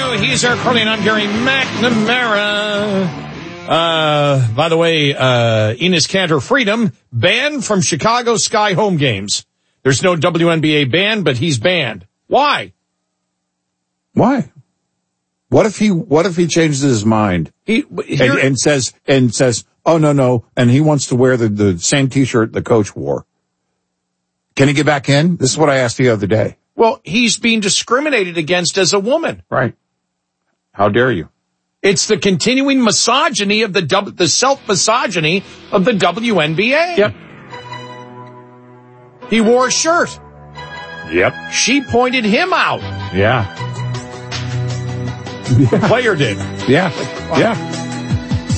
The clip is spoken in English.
Hello, he's our Curly, and I'm Gary McNamara. By the way, Enes Kanter Freedom banned from Chicago Sky home games. There's no WNBA ban, but he's banned. Why? Why? What if he changes his mind and says, oh, no, and he wants to wear the same T-shirt the coach wore? Can he get back in? This is what I asked the other day. Well, he's being discriminated against as a woman. Right. How dare you? It's the continuing misogyny of the self-misogyny of the WNBA. Yep. He wore a shirt. Yep. She pointed him out. Yeah. The player did. Yeah. Yeah.